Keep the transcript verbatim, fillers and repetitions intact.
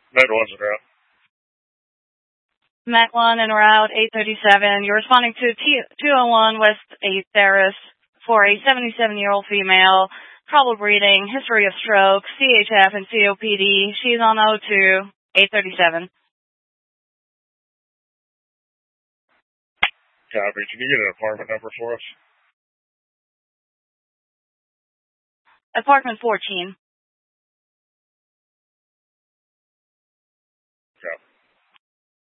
Med one's en route. Met one en route, eight thirty-seven. You're responding to two oh one West eighth Terrace for a seventy-seven-year-old female, trouble breathing, history of stroke, C H F, and C O P D. She's on O two, eight thirty-seven. Copy. Can you get an apartment number for us? Apartment fourteen.